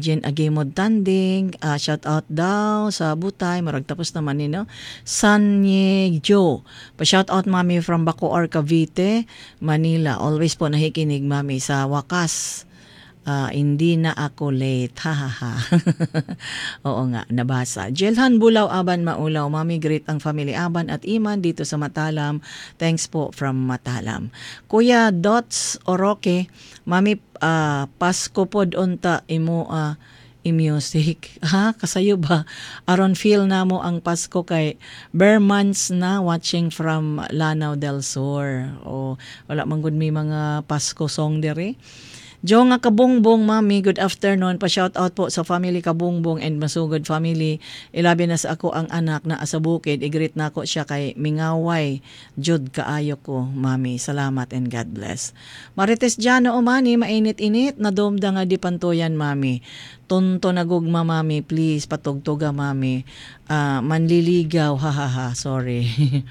Jen Agimod Tanding, shout out daw sa Butay, marag tapos naman ni no. Sanye Joe, pa-shout out mami from Bacoor, Cavite, Manila. Always po nakikinig mami sa wakas. Hindi na ako late. Ha ha ha. Oo nga, nabasa. Jelhan Bulaw Aban Maulaw. Mami, great ang family Aban at Iman dito sa Matalam. Thanks po from Matalam. Kuya Dots Oroke, Mami, Pasko pod unta imo i-music. Ha? Kasayo ba? Aron feel na mo ang Pasko kay bare months na watching from Lanao del Sur. O, wala man gud may mga Pasko song dere. Jo nga Kabungbong, Mami, good afternoon. Pa-shout out po sa family Kabungbong and Masugod family. Ilabi na sa ako ang anak na asa bukid. I-greet na ako siya kay Mingaway. Jud kaayo ko, Mami. Salamat and God bless. Marites Jano o Mani, mainit-init. Nadomda nga di pantoyan, Mami. Tunto nagugma, Mami. Please, patugtuga, Mami. Manliligaw, hahaha. Sorry.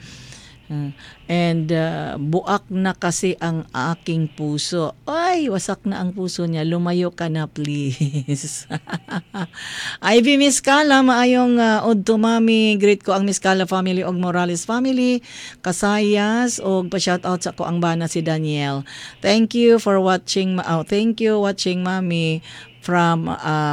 And buak na kasi ang aking puso. Ay, wasak na ang puso niya. Lumayo ka na, please. Ivy Miss Kala, maayong udto, Mami. Greet ko ang Miss Kala family og Morales family. Kasayas og pa-shout out sa ko ang bana si Daniel. Thank you for watching. Thank you watching, Mami, from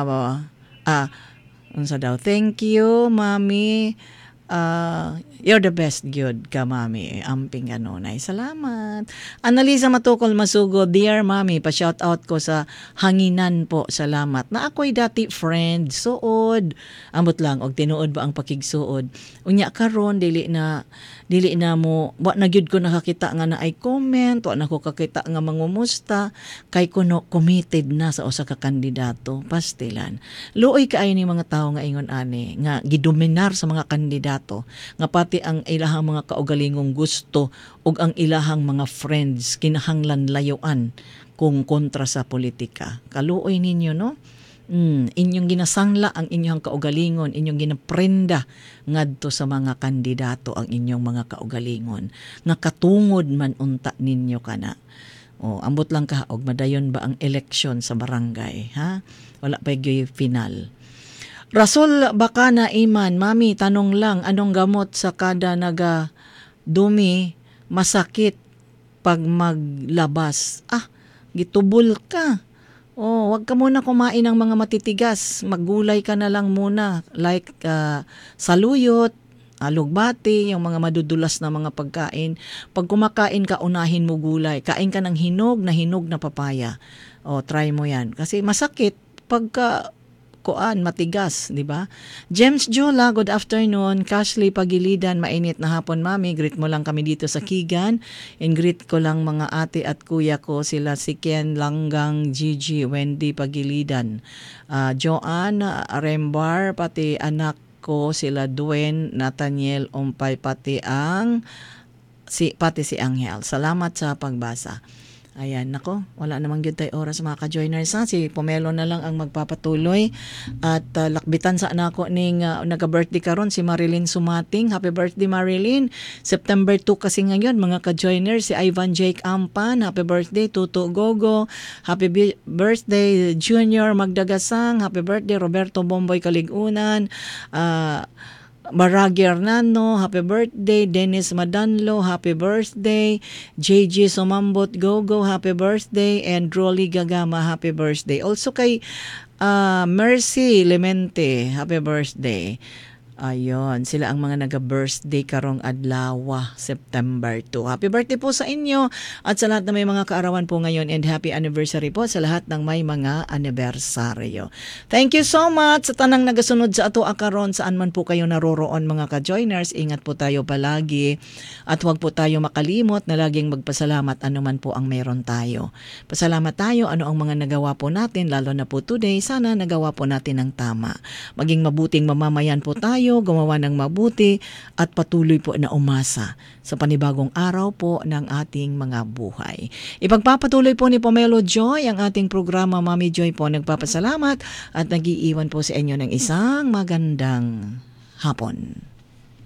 unsa daw. Thank you, Mami. You're the best, good ka, Mami. Amping kanunay. Salamat. Annalisa Matukol Masugo, dear Mami, pa-shout out ko sa Hanginan po. Salamat. Na ako'y dati friend, suod. Ambot lang, og tinuod ba ang pakigsuod. Unya karon dili na mo, wa na gyud ko nakakita nga na ay comment, wa na ko kakita nga mangumusta, kay kuno committed na sa usa ka kandidato. Pastilan. Luoy kaayo ni mga tao nga ingon ani, nga gidominar sa mga kandidato, nga pati ang ilahang mga kaugalingong gusto ug ang ilahang mga friends kinahanglan layuan kung kontra sa politika. Kaluoy ninyo, no? Inyong ginasangla ang inyong kaugalingon, inyong ginaprenda ngadto sa mga kandidato ang inyong mga kaugalingon. Nga katungod man unta ninyo kana. Ambot lang ka, og madayon ba ang eleksyon sa barangay, ha? Wala pa gyud final. Rasul Bakana Iman, Mami, tanong lang, anong gamot sa kada dumi masakit pag maglabas? Gitubol ka. Wag ka muna kumain ng mga matitigas. Maggulay ka na lang muna. Like saluyot, alugbati, yung mga madudulas na mga pagkain. Pag kumakain ka, unahin mo gulay. Kain ka ng hinog na papaya. Try mo yan. Kasi masakit pagka matigas, di ba? James Jula, good afternoon. Cashley Pagilidan, mainit na hapon, Mami. Greet mo lang kami dito sa Kigan. And greet ko lang mga ate at kuya ko, sila si Ken Langgang, Gigi, Wendy Pagilidan, Joanne Rembar, pati anak ko sila Duen, Nathaniel Umpay, pati si Angel. Salamat sa pagbasa. Ayan, nako, wala namang gyud tay oras mga ka-joiners, ha. Si Pomelo na lang ang magpapatuloy at lakbitan sa nako ning naga-birthday karon si Marilyn Sumating. Happy birthday, Marilyn. September 2 kasi ngayon mga ka-joiners. Si Ivan Jake Ampan, happy birthday. Tuto Gogo, happy birthday. Junior Magdagasang, happy birthday. Roberto Bomboy Kaligunan, Baragi Hernando, happy birthday. Dennis Madanlo, happy birthday. JG Sumambot Gogo, happy birthday. And Rolly Gagama, happy birthday. Also kay Mercy Lemente, happy birthday. Ayun, sila ang mga naga-birthday karong adlaw, September 2. Happy birthday po sa inyo at sa lahat na may mga kaarawan po ngayon, and happy anniversary po sa lahat ng may mga anibersaryo. Thank you so much sa tanang nagasunod sa ato akaron saan man po kayo naroroon mga ka-joiners. Ingat po tayo palagi at huwag po tayo makalimot na laging magpasalamat anuman po ang meron tayo. Pasalamat tayo ano ang mga nagawa po natin, lalo na po today. Sana nagawa po natin ang tama. Maging mabuting mamamayan po tayo, gumawa ng mabuti at patuloy po na umasa sa panibagong araw po ng ating mga buhay. Ipagpapatuloy po ni Pomelo Joy ang ating programa. Mami Joy po nagpapasalamat at nag-iiwan po sa inyo ng isang magandang hapon.